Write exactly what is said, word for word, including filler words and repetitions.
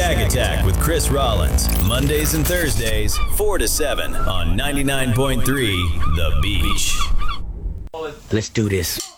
Shag Attack with Chris Rollins. Mondays and Thursdays, four to seven on ninety-nine point three The Beach. Let's do this.